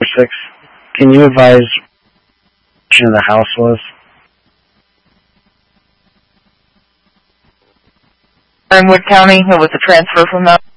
6. Can you advise which the house was? In Wood County, it was a transfer from that.